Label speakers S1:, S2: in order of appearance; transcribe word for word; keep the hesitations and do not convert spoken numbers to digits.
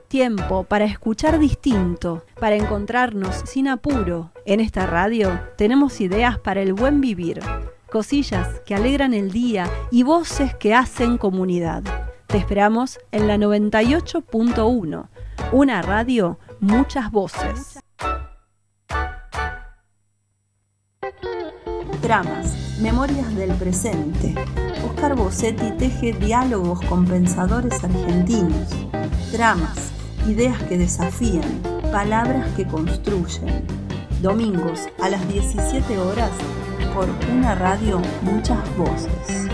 S1: Tiempo para escuchar distinto, para encontrarnos sin apuro. En esta radio tenemos ideas para el buen vivir, cosillas que alegran el día y voces que hacen comunidad. Te esperamos en la noventa y ocho punto uno, una radio, muchas voces. Tramas, memorias del presente. Oscar Bossetti teje diálogos con pensadores argentinos. Tramas, ideas que desafían, palabras que construyen. Domingos a las diecisiete horas por una radio, muchas voces.